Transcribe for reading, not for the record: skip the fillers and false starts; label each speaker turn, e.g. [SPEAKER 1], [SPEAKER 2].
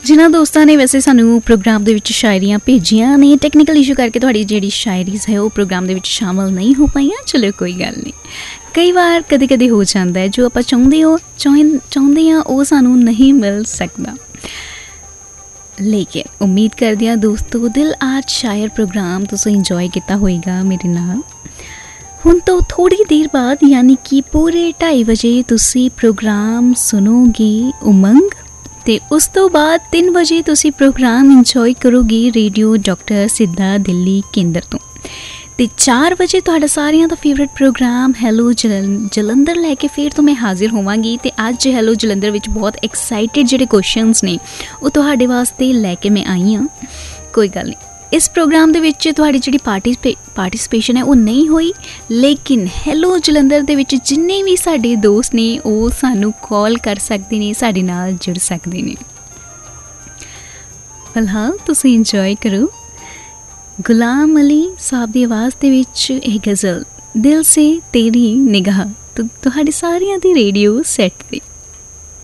[SPEAKER 1] जिन्हां दोस्तां ने वैसे सानू प्रोग्राम दे विच शायरियां भेजियां ने, टैक्नीकल इशू करके तुहाड़ी जिहड़ी शायरीज़ है वो प्रोग्राम दे विच शामिल नहीं हो पाईयां। चलो कोई गल नहीं, कई बार कदे कदे हो जाता है, जो आपां चाहुंदे हां वो सानू नहीं मिल सकदा। लेकिन उम्मीद करदी हां दोस्तों दिल आज शायर प्रोग्राम तुसीं इंजॉय किया होएगा मेरे नाल। हुण तो थोड़ी देर बाद यानी कि पूरे 2:30 बजे तुसी प्रोग्राम सुनोगे उमंग, ते उस तो बाद 3 बजे तुसी प्रोग्राम इंजॉय करोगे रेडियो डॉक्टर सिद्धा दिल्ली केंद्र तो, ते 4 बजे तुहाडा सारियां दा फेवरेट प्रोग्राम हैलो जलंधर लैके फिर तो मैं हाजिर होवांगी। ते अज हैलो जलंधर विच बहुत एक्साइटेड जिहड़े क्वेश्चनस ने वो तुहाडे वास्ते लैके मैं आई हाँ। कोई गल नहीं, इस प्रोग्राम दे विच तुहाडी जिहड़ी पार्टिसिपेशन है वो नहीं हुई, लेकिन हैलो जलंधर दे विच जिन्ने भी साडे दोस्त ने वो सानू कॉल कर सकदे ने, साडे नाल जुड़ सकदे ने। फिलहाल तुसीं इंजॉय करो गुलाम अली साहब दी आवाज़ दे विच एक गज़ल दिल से तेरी निगाह, तुहाडी सारियां दी रेडियो सैट ते।